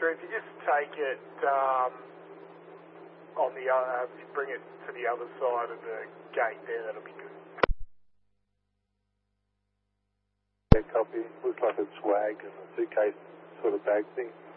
through. If you just take it on the other, bring it to the other side of the gate there, that'll be good. Yeah, copy. Looks like a swag and a suitcase sort of bag thing.